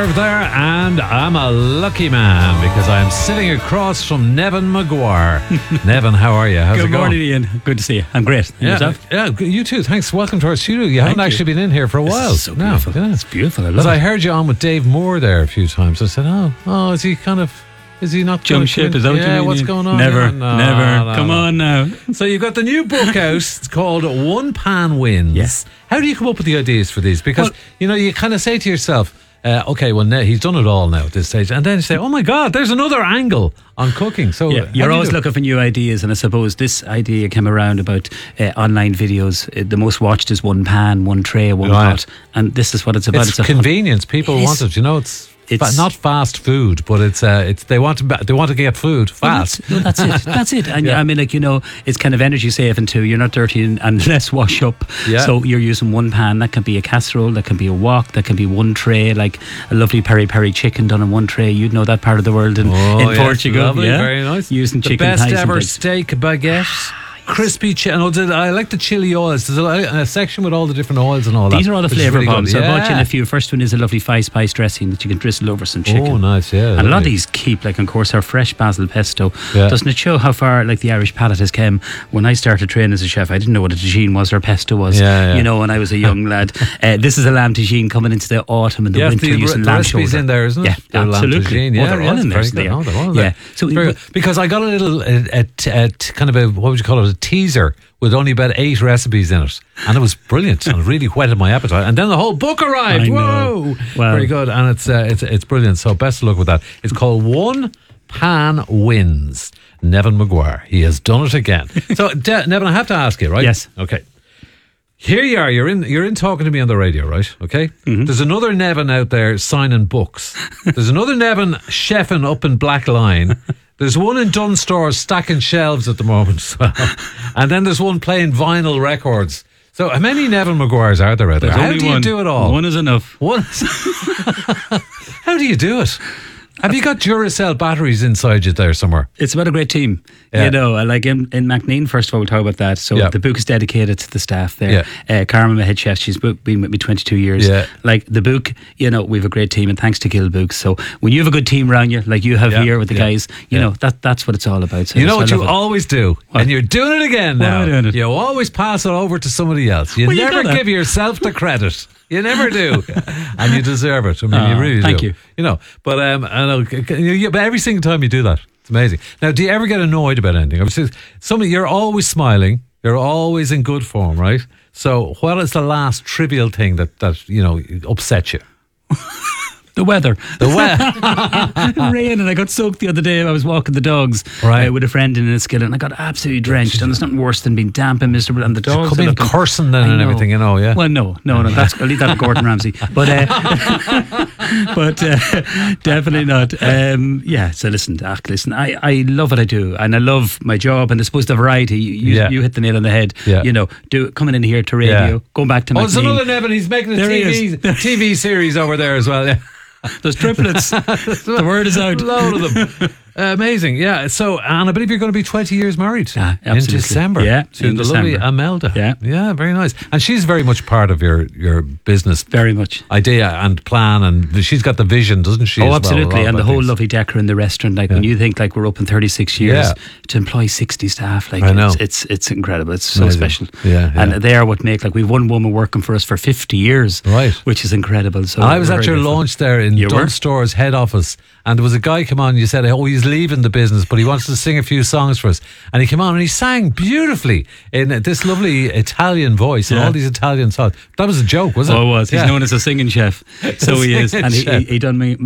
There, and I'm a lucky man because I'm sitting across from Nevin Maguire. Nevin, how are you? How's it going? Good morning, Ian. Good to see you. I'm great. And yourself? Yeah, you too. Thanks. Welcome to our studio. You haven't actually been in here for a while. It's so beautiful. Yeah. It's beautiful. I love Because it. I heard you on with Dave Moore there a few times. I said, is he not Jump ship? Is that what you mean? Yeah, what's going on? Never, No, never. no, Come no. on now. So you've got the new book out. It's called One Pan Wins. Yes. How do you come up with the ideas for these? Because, you kind of say to yourself, he's done it all now at this stage. And then you say, oh my God, there's another angle on cooking. So Yeah, you're always looking for new ideas, and I suppose this idea came around about online videos. The most watched is one pan, one tray, one pot, and this is what it's about. It's convenience. People want it. It's not fast food, but it's they want to get food fast. That's it. That's it. And I mean, it's kind of energy saving too. You're not dirty and less wash up. Yeah. So you're using one pan. That can be a casserole. That can be a wok. That can be one tray, like a lovely peri-peri chicken done in one tray. You'd know that part of the world in Portugal. Lovely, very nice. Using the chicken best thighs ever and steak baguette. Crispy chicken. I like the chili oils. There's a section with all the different oils and all that. These are all the which is flavour really bombs. good. So I bought you in a few. First one is a lovely 5-spice dressing that you can drizzle over some chicken. Oh, nice, yeah. And a lot of these keep, like, of course, our fresh basil pesto. Yeah. Doesn't it show how far, like, the Irish palate has come? When I started training as a chef, I didn't know what a tagine was or pesto was. Yeah. When I was a young lad. This is a lamb tagine coming into the autumn and the winter using the lamb recipe's shoulder. in there, isn't it? Yeah, The lamb absolutely. tagine. Yeah, they're all in there. They're all in there. Yeah. So very good. Because I got a little kind of a, what would you call it, a teaser with only about 8 recipes in it, and it was brilliant and it really whetted my appetite. And then the whole book arrived. I know. Whoa, Wow. very good, and it's brilliant. So best of luck with that. It's called One Pan Wins. Nevin Maguire, he has done it again. So Nevin, I have to ask you, right? Yes. Okay. Here you are. You're in talking to me on the radio, right? Okay. Mm-hmm. There's another Nevin out there signing books. There's another Nevin chefing up in Blackline. There's one in Dunstores stacking shelves at the moment as well. And then there's one playing vinyl records. So how many Nevin Maguires are there out there? There's How only do you one. do it all? One is enough. One. How do you do it? Have you got Duracell batteries inside you there somewhere? It's about a great team. Yeah. Like in MacNean, first of all, we'll talk about that. So the book is dedicated to the staff there. Carmen, my head chef, she's been with me 22 years. Yeah. Like the book, we have a great team, and thanks to Gill Books. So when you have a good team around you, like you have here with the guys, that's what it's all about. So you know what you always do? And you're doing it again now. You always pass it over to somebody else. You never give yourself the credit. You never do, and you deserve it. I mean, you really do. Thank you. But I know, but every single time you do that, it's amazing. Now, do you ever get annoyed about anything? You're always smiling. You're always in good form, right? So, what is the last trivial thing that upset you? The weather. The Rain, and I got soaked the other day. I was walking the dogs with a friend in Enniskillen, and I got absolutely drenched. And there's nothing worse than being damp and miserable. And the dogs come in cursing then and everything, yeah. Well, no. I'll leave that to Gordon Ramsay. But definitely not. So listen. I love what I do, and I love my job, and I suppose the variety. You hit the nail on the head. Yeah. Coming in here to radio, going back to. There's another Nevin. He's making a TV series over there as well. Yeah. There's triplets. The word is out. Load of them. Amazing, yeah. So, and I believe you're going to be 20 years married absolutely. in December. Yeah, to the lovely Imelda. Yeah, very nice. And she's very much part of your business. Very much. Idea and plan, and she's got the vision, doesn't she? Oh, absolutely. And the whole lovely decor in the restaurant. Like when you think like we're open 36 years to employ 60 staff, like I know. It's incredible. It's so special. Yeah. And they are what make, like, we've one woman working for us for 50 years, right? Which is incredible. So I was at your launch there in Dunstores head office, and there was a guy come on. You said, he's leaving the business, but he wants to sing a few songs for us. And he came on and he sang beautifully in this lovely Italian voice and all these Italian songs. That was a joke, wasn't it? Oh, it was. He's known as a singing chef. So he is. And he done me